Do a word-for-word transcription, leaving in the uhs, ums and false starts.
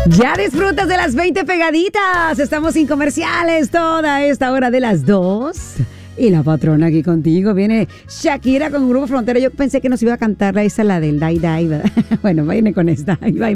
Ya disfrutas de las veinte pegaditas. Estamos sin comerciales toda esta hora de las dos. Y la patrona aquí contigo. Viene Shakira con Grupo Frontera. Yo pensé que nos iba a cantar esa, la del Dai Dai, ¿verdad? Bueno, viene con esta. Ahí va.